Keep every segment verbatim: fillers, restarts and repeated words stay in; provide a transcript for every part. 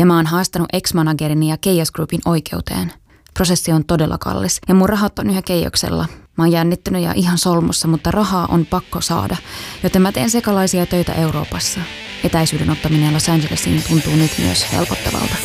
Ja mä oon haastanut ex-managerini ja Keijas Groupin oikeuteen. Prosessi on todella kallis ja mun rahat on yhä Keijoksella. Mä oon jännittynyt ja ihan solmussa, mutta rahaa on pakko saada, joten mä teen sekalaisia töitä Euroopassa. Etäisyyden ottaminen Los Angelesiin tuntuu nyt myös helpottavalta.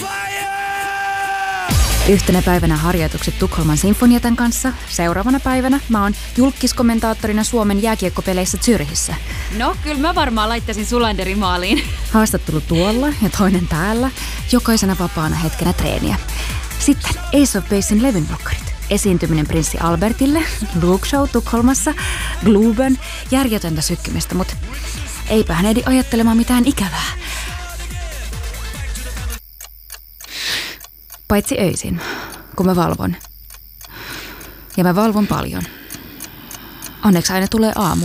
Yhtenä päivänä harjoitukset Tukholman Sinfoniatan kanssa. Seuraavana päivänä mä oon julkiskommentaattorina Suomen jääkiekkopeleissä Zürichissä. No, kyllä mä varmaan laittaisin Sulanderin maaliin. Haastattelu tuolla ja toinen täällä. Jokaisena vapaana hetkenä treeniä. Sitten Ace of Basein levynblokkarit. Esiintyminen prinssi Albertille, Luke Show Tukholmassa, Globen, järjetöntä sykkimistä, mutta eipä hän ehdi ajattelemaan mitään ikävää. Paitsi öisin, kun mä valvon. Ja mä valvon paljon. Onneksi aina tulee aamu.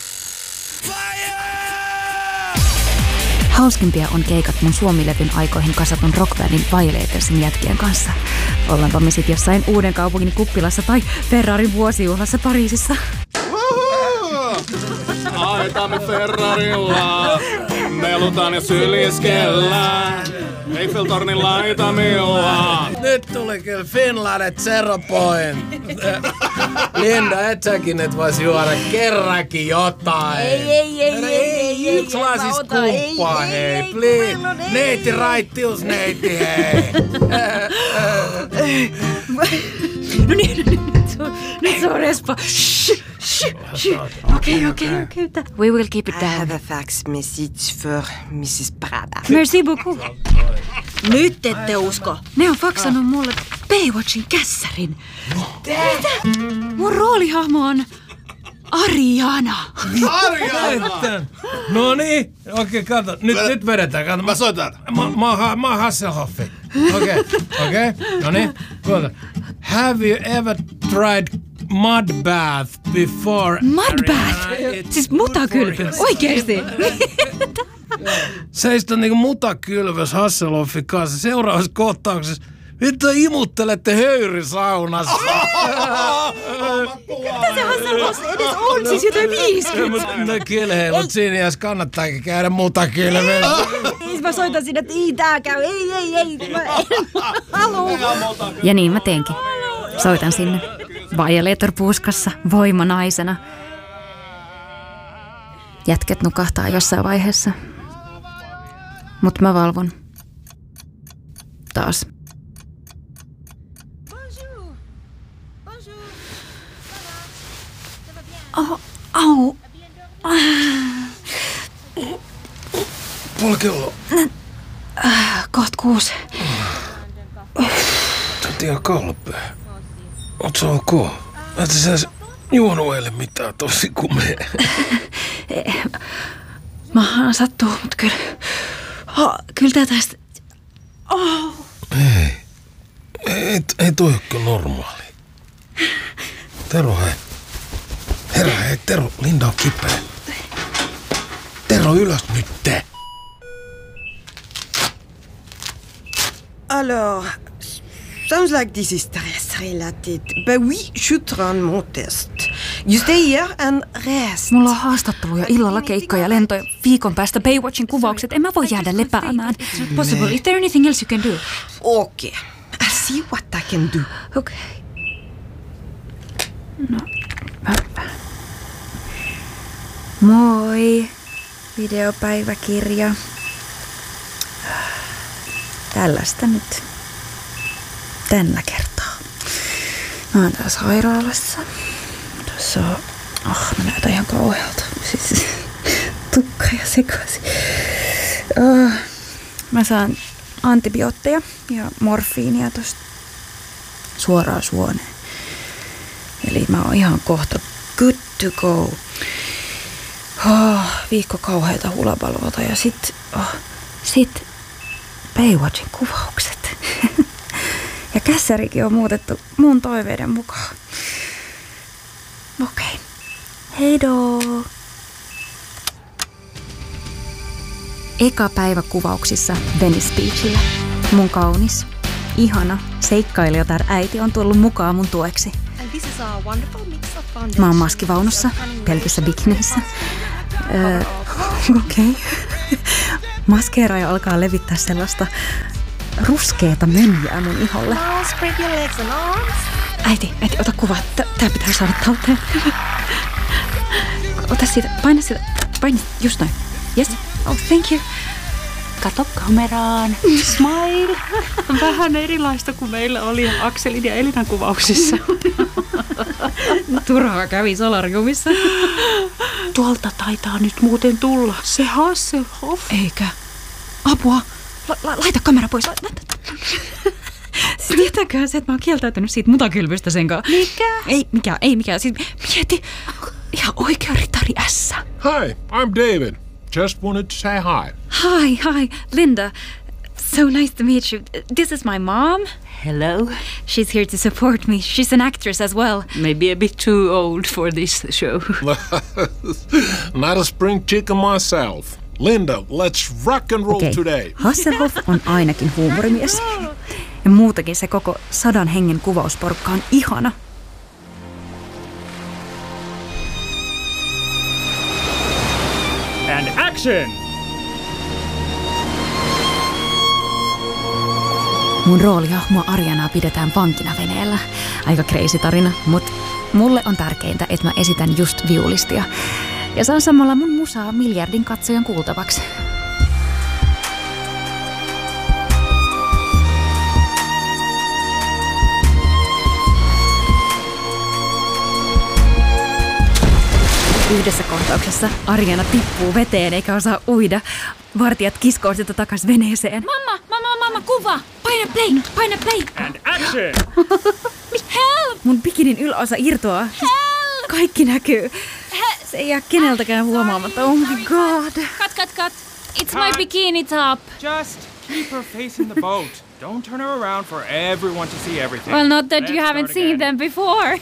Hauskimpia on keikat mun Suomi-levyn aikoihin kasatun rockbandin Violatorsin jätkien kanssa. Ollaanpa me sit jossain uuden kaupungin kuppilassa tai Ferrarin vuosijuhlassa Pariisissa. Aitamme Ferrarilla, melutaan ja syliskellään. Eiffeltornin laitamilla. Nyt tuli kyllä Finlandet Zero Point. Linda, et säkin et vois juoda kerrankin jotain. Ei, ei, ei, ei, ei. Yksi lasis kumppaa, hei, please. Neiti raittius, neiti, hei. No niin, no niin, nyt se on, nyt se on Espa. Okei, okei, okei. We will keep it I down. have a fax message for missus Prada. Merci beaucoup. Nyt ette usko. Ne on faksannut mulle Baywatchin kässärin. Mitä? Mun roolihahmo on Ariana. Ariana! No niin, okei, okay, kato. Nyt, nyt vedetään, kato. Mä soitan. Mä, mä, oon- mä oon Hasselhoffi. Okei, okay, okei. Okay. No niin, kuulta. Have you ever tried mud bath before? Mudbath? It's Siis good mutakylpy. for- Oikeesti? Sä istut niinku mutakylväs Hasselhoffin kanssa seuraavassa kohtauksessa. Vittu imuttelette höyrysaunassa. Mitä se Hasselhoff edes on? Siis jotain viisikymmentä. No kyllä, hei, mut siinä jos kannattaakin käydä mutakylvässä. Ei mä soitan sinne, että ei tää käy. Ei, ei, ei. Mä en halua. Ja niin mä teenkin. Soitan sinne. Violator-puuskassa, voimanaisena. Jätket nukahtaa jossain vaiheessa. Mut mä valvon. Taas. Au, au. Puoli kello. Koht kuusi. Sä oot ihan kalpea. Oot sä ok? Et sä juonut eilen mitään tosi kumea. Maahan sattuu, mut kyllä. Oh, kyllä tää tästä. Oh. Ei. Ei, ei toi oo kyllä normaali. Tero, hei. Herra, hei, Tero. Linda on kipeä. Tero, ylös nyt te. Alors, sounds like this is stress related. But we should run more tests. You stay here and rest. Mulla on haastatteluja, illalla keikkoja ja lentoja. Viikon päästä Baywatchin kuvaukset. En mä voi jäädä lepäämään. Possible. Is there anything else you can do? Okay, I see what I can do. Okei. No, mäpä. Moi. Videopäiväkirja. Tällaista nyt. Tällä kertaa. Mä oon täällä sairaalassa. Tuossa on... Oh, mä näytän ihan kauhealta. Siis tukka ja sekaisin. Oh, mä saan antibiootteja ja morfiinia tosta suoraan suoneen. Eli mä oon ihan kohta good to go. Oh, viikko kauheita hulapaloota ja sit... Oh, sit Baywatchin kuvaukset. Ja kässärikin on muutettu mun toiveiden mukaan. Okei. Okay. Heidoo. Eka päivä kuvauksissa Venice Beachillä. Mun kaunis, ihana seikkailijotar äiti on tullut mukaan mun tueksi. Mä oon maskivaunussa, pelkissä bikineissä. Öö, Okei. Okay. Maskeeraaja alkaa levittää sellaista ruskeata mönjää mun iholle. Now spread your legs and arms. Äiti, äiti, ota kuva. Tää pitää saada talteen. Ota siitä, paina sitä, paina just noin. Yes. Oh, thank you. Kato kameraan. Smile. Vähän erilaista kuin meillä oli Akselin ja Elinan kuvauksissa. Turhaa kävi solariumissa. Tuolta taitaa nyt muuten tulla se Hasselhoff. Eikä. Apua. La- la- laita kamera pois. La- laita. Siis tietääköhän se, että mä oon kieltäytynyt siitä mutakylvystä senkaan. Mikä? Ei mikään, ei mikään. Siis mieti. Ihan oikea ritari ässä. Hi, I'm David. Just wanted to say hi. Hi, hi. Linda. So nice to meet you. This is my mom. Hello. She's here to support me. She's an actress as well. Maybe a bit too old for this show. Not a spring chicken myself. Linda, let's rock and roll Okei. today. Hasselhoff on ainakin huumorimies. Ja muutenkin se koko sadan hengen kuvausporukka on ihana. And action! Mun roolihahmoa Arianaa pidetään vankina veneellä. Aika crazy tarina, mutta mulle on tärkeintä, että mä esitän just viulistia. Ja saan samalla mun musaa miljardin katsojan kuultavaksi. Yhdessä kohtauksessa Ariana tippuu veteen eikä osaa uida. Vartijat kiskoo sitä takas veneeseen. Mamma, mamma, mamma, kuva. Paina play, paina play. And action! Help! Mun bikinin yläosa irtoaa. Help! Kaikki näkyy. Se ei jää keneltäkään huomaamatta. Oh my god. Cut, cut, cut. It's my bikini top. Just keep her facing the boat. Don't turn her around for everyone to see everything. Well, not that Let's you haven't start seen again. them before.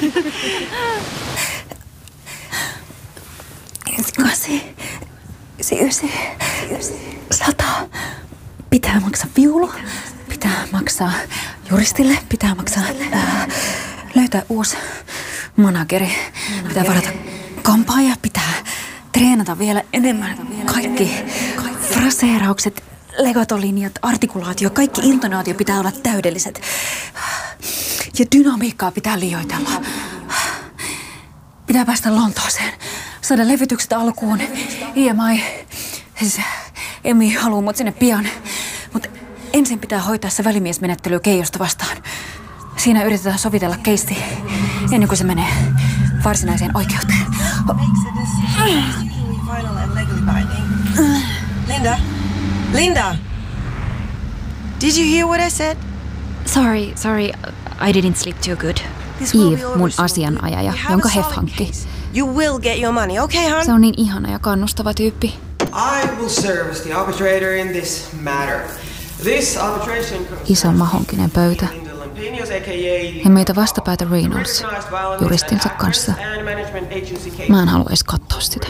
Kasi, ysi, sata. Pitää maksaa viulu. Pitää maksaa juristille. Pitää maksaa ää, löytää uusi manageri. Pitää varata kampaaja. Pitää treenata vielä enemmän. Kaikki fraseeraukset, legato-linjat, artikulaatio, kaikki intonaatio pitää olla täydelliset. Ja dynamiikkaa pitää liioitella. Pitää päästä Lontooseen. Saada levytykset alkuun. I M I. Siis Emi haluaa mut sinne pian. Mutta ensin pitää hoitaa se välimiesmenettely Keijosta vastaan. Siinä yritetään sovitella keisti ennen kuin se menee varsinaiseen oikeuteen. Linda? Linda? Did you hear what I said? Sorry, sorry. I didn't sleep too good. This will Eve, be over mun soon. asianajaja, We have jonka a Hef solid hankki. case. You will get your money, okay, hon? Se on niin ihana ja kannustava tyyppi. I will serve as the arbitrator in this matter. This arbitration Iso mahonkinen pöytä. Ja meitä vastapäätä Reynolds, juristinsa kanssa. Mä en halua edes katsoa sitä.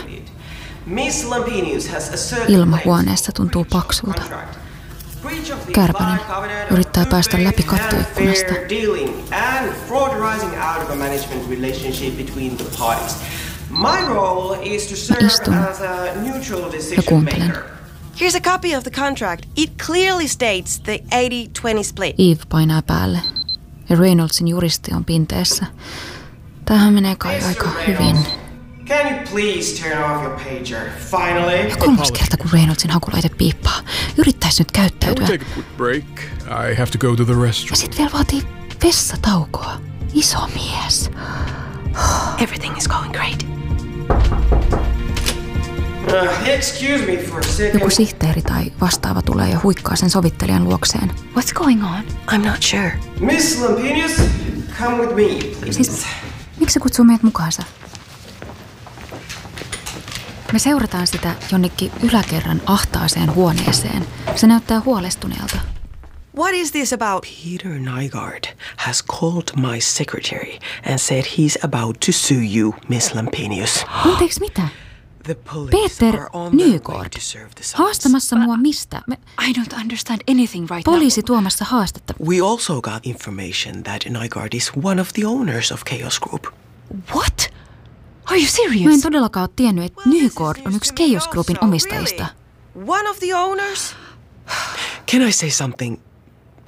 Ilma huoneessa tuntuu paksulta. Kärpänen yrittää päästä läpi kattoikkunasta. Mä istun ja kuuntelen. Here's a copy of the contract. It clearly states the eighty twenty split. Eve painaa päälle ja Reynoldsin juristi on pinteessä. Tämähän menee kai aika hyvin. Can you please turn off your pager? Finally. Ja kolmas kerta, kun Reynoldsin hakulaite piippaa. Yrittäisi nyt käyttäytyä. Take a quick break. I have to go to the Ja restroom. sit vielä vaatii vessataukoa. Iso mies. Everything is going great. Uh, excuse me for a second. Joku sihteeri tai vastaava tulee ja huikkaa sen sovittelijan luokseen. What's going on? I'm not sure. Miss Lampenius, come with me, please. Siis, miksi se kutsuu meidät mukaansa? Me seurataan sitä jonnekin yläkerran ahtaaseen huoneeseen. Se näyttää huolestuneelta. What is this about? Peter Nygaard has called my secretary and said he's about to sue you, Miss Lampenius. Anteeksi, mitä? The police Peter are on their way Nygaard. to serve the summons. Haastamassa mua mistä? Me, I don't understand anything right poliisi now. tuomassa haastetta. We also got information that Nygaard is one of the owners of Chaos Group. What? Are you serious? Mä en todellakaan ole tiennyt, että Nygaard on yksi Chaos Groupin omistajista. One of the owners? Can I say something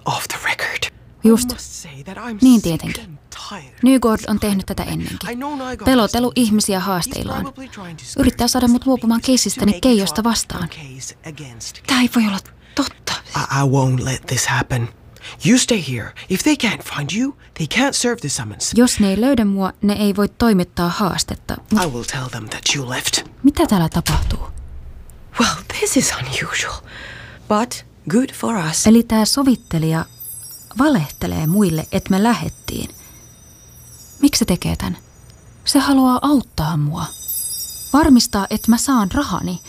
off the record. Just. Niin tietenkin. Nygård on tehnyt tätä ennenkin. Pelotellut ihmisiä haasteillaan. Yrittää saada mut luopumaan keissistäni Keijosta vastaan. Tää ei voi olla totta. I, I won't let this happen. You stay here. If they can't find you, they can't serve the summons. Jos ne ei löydä mua, ne ei voi toimittaa haastetta. I will tell them that you left. Mitä täällä tapahtuu? Well, this is unusual, but good for us. Eli tää sovittelija valehtelee muille, että me lähettiin. Miksi se tekee tän? Se haluaa auttaa mua. Varmistaa, että mä saan rahani.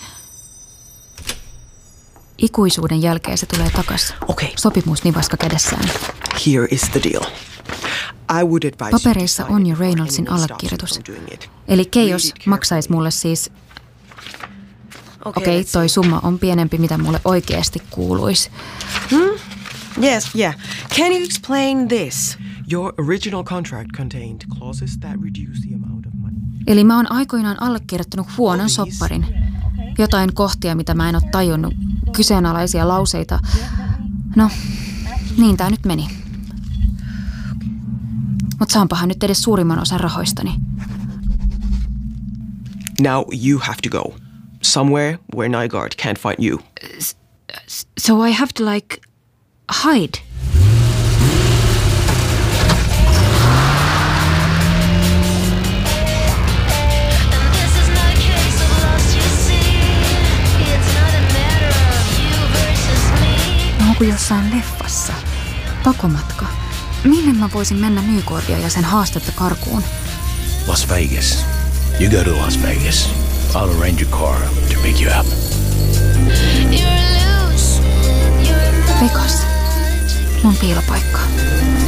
Ikuisuuden jälkeen se tulee takas. Okay. Sopimusnivaska kädessään. Here is the deal. I would advise Papereissa on jo Reynoldsin allekirjoitus. Eli Keijos maksaisi mulle siis... Okei, okay, toi summa on pienempi, mitä mulle oikeasti kuuluisi. Hmm? Yes, yeah. Can you explain this? Your original contract contained clauses that reduce the amount of money. Eli mä oon aikoinaan allekirjoittanut huonon sopparin. Jotain kohtia, mitä mä en ole tajunnut. Kyseenalaisia lauseita. No, niin tää nyt meni. Mut saanpahan nyt edes suurimman osan rahoistani. Now you have to go. Somewhere where Nygård can't find you. So I have to like hide. Mä oon kuin jossain leffassa. Pakomatka. Minne mä voisin mennä Nygårdia ja sen haastetta karkuun? Las Vegas. You go to Las Vegas. I'll arrange a car to pick you up. Vegas. Mun piilopaikka.